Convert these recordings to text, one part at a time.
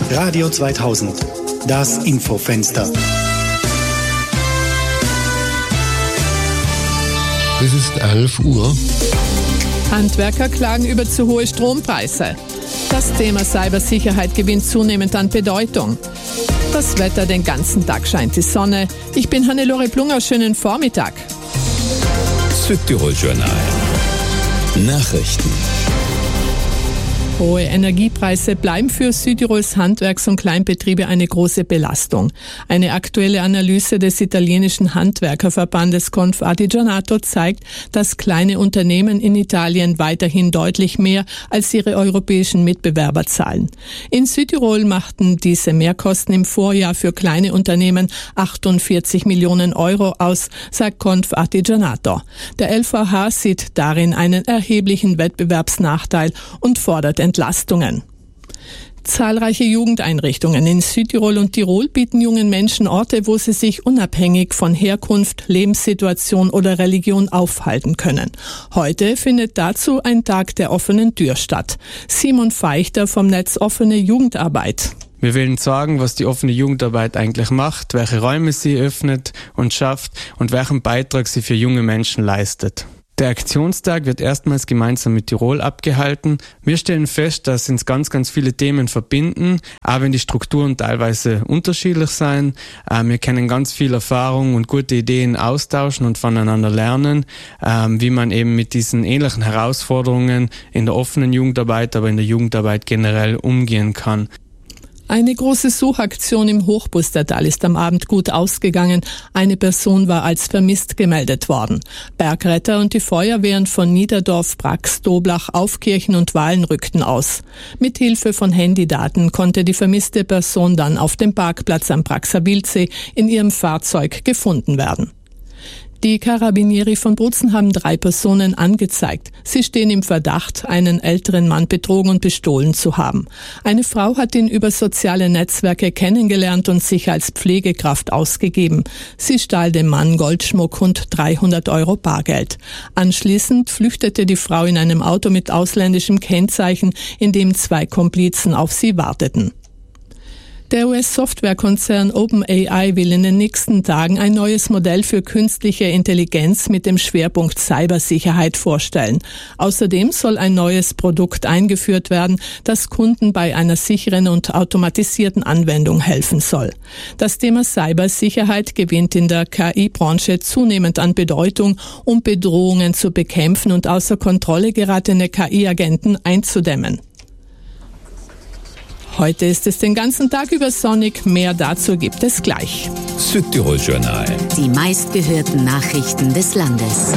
Radio 2000, das Infofenster. Es ist 11 Uhr. Handwerker klagen über zu hohe Strompreise. Das Thema Cybersicherheit gewinnt zunehmend an Bedeutung. Das Wetter, den ganzen Tag scheint die Sonne. Ich bin Hannelore Plunger, schönen Vormittag. Südtirol Journal. Nachrichten. Hohe Energiepreise bleiben für Südtirols Handwerks- und Kleinbetriebe eine große Belastung. Eine aktuelle Analyse des italienischen Handwerkerverbandes Confartigianato zeigt, dass kleine Unternehmen in Italien weiterhin deutlich mehr als ihre europäischen Mitbewerber zahlen. In Südtirol machten diese Mehrkosten im Vorjahr für kleine Unternehmen 48 Millionen Euro aus, sagt Confartigianato. Der LVH sieht darin einen erheblichen Wettbewerbsnachteil und fordert Entlastungen. Zahlreiche Jugendeinrichtungen in Südtirol und Tirol bieten jungen Menschen Orte, wo sie sich unabhängig von Herkunft, Lebenssituation oder Religion aufhalten können. Heute findet dazu ein Tag der offenen Tür statt. Simon Feichter vom Netz Offene Jugendarbeit. Wir wollen sagen, was die offene Jugendarbeit eigentlich macht, welche Räume sie öffnet und schafft und welchen Beitrag sie für junge Menschen leistet. Der Aktionstag wird erstmals gemeinsam mit Tirol abgehalten. Wir stellen fest, dass uns ganz viele Themen verbinden, auch wenn die Strukturen teilweise unterschiedlich sein. Wir können ganz viel Erfahrung und gute Ideen austauschen und voneinander lernen, wie man eben mit diesen ähnlichen Herausforderungen in der offenen Jugendarbeit, aber in der Jugendarbeit generell umgehen kann. Eine große Suchaktion im Hochbustertal ist am Abend gut ausgegangen. Eine Person war als vermisst gemeldet worden. Bergretter und die Feuerwehren von Niederdorf, Brax, Doblach, Aufkirchen und Wahlen rückten aus. Mit Hilfe von Handydaten konnte die vermisste Person dann auf dem Parkplatz am Braxer Wildsee in ihrem Fahrzeug gefunden werden. Die Carabinieri von Brutzen haben 3 Personen angezeigt. Sie stehen im Verdacht, einen älteren Mann betrogen und bestohlen zu haben. Eine Frau hat ihn über soziale Netzwerke kennengelernt und sich als Pflegekraft ausgegeben. Sie stahl dem Mann Goldschmuck und 300 Euro Bargeld. Anschließend flüchtete die Frau in einem Auto mit ausländischem Kennzeichen, in dem 2 Komplizen auf sie warteten. Der US-Softwarekonzern OpenAI will in den nächsten Tagen ein neues Modell für künstliche Intelligenz mit dem Schwerpunkt Cybersicherheit vorstellen. Außerdem soll ein neues Produkt eingeführt werden, das Kunden bei einer sicheren und automatisierten Anwendung helfen soll. Das Thema Cybersicherheit gewinnt in der KI-Branche zunehmend an Bedeutung, um Bedrohungen zu bekämpfen und außer Kontrolle geratene KI-Agenten einzudämmen. Heute ist es den ganzen Tag über sonnig. Mehr dazu gibt es gleich. Südtirol Journal. Die meistgehörten Nachrichten des Landes.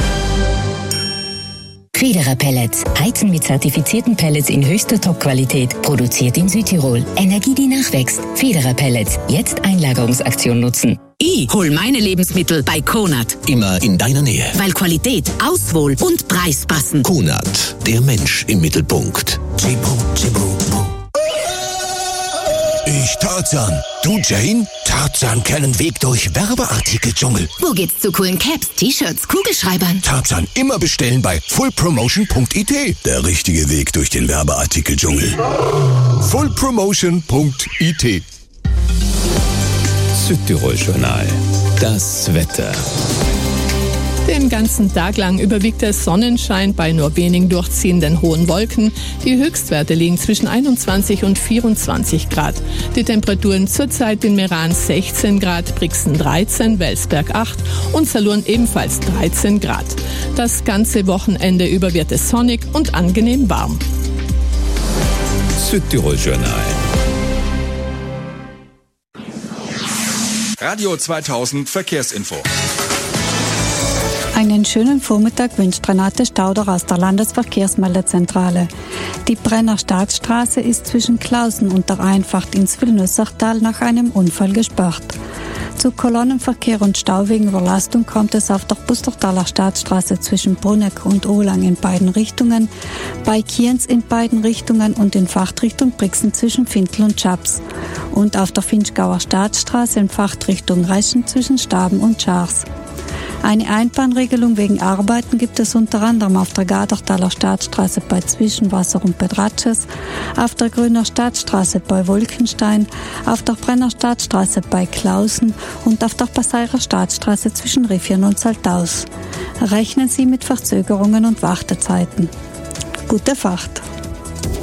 Federer Pellets. Heizen mit zertifizierten Pellets in höchster Top-Qualität. Produziert in Südtirol. Energie, die nachwächst. Federer Pellets. Jetzt Einlagerungsaktion nutzen. Ich hol meine Lebensmittel bei Konad. Immer in deiner Nähe. Weil Qualität, Auswohl und Preis passen. Konad. Der Mensch im Mittelpunkt. Ich Tarzan. Du Jane? Tarzan kennen Weg durch Werbeartikel-Dschungel. Wo geht's zu coolen Caps, T-Shirts, Kugelschreibern? Tarzan immer bestellen bei fullpromotion.it. Der richtige Weg durch den Werbeartikel-Dschungel. fullpromotion.it. Südtirol Journal. Das Wetter. Den ganzen Tag lang überwiegt der Sonnenschein bei nur wenigen durchziehenden hohen Wolken. Die Höchstwerte liegen zwischen 21 und 24 Grad. Die Temperaturen zurzeit in Meran 16 Grad, Brixen 13, Welsberg 8 und Salurn ebenfalls 13 Grad. Das ganze Wochenende über wird es sonnig und angenehm warm. Südtirol Journal. Radio 2000 Verkehrsinfo. Einen schönen Vormittag wünscht Renate Stauder aus der Landesverkehrsmeldezentrale. Die Brenner Staatsstraße ist zwischen Klausen und der Einfahrt ins Villeneuve-Sartal nach einem Unfall gesperrt. Zu Kolonnenverkehr und Stau wegen Überlastung kommt es auf der Pustertaler Staatsstraße zwischen Bruneck und Ohlang in beiden Richtungen, bei Kienz in beiden Richtungen und in Fachtrichtung Brixen zwischen Findl und Schaps und auf der Finchgauer Staatsstraße in Fachtrichtung Reschen zwischen Staben und Schars. Eine Einbahnregelung wegen Arbeiten gibt es unter anderem auf der Gadertaler Staatsstraße bei Zwischenwasser und Bedratsches, auf der Grüner Staatsstraße bei Wolkenstein, auf der Brenner Staatsstraße bei Klausen und auf der Passeirer Staatsstraße zwischen Riffian und Saltaus. Rechnen Sie mit Verzögerungen und Wartezeiten. Gute Fahrt!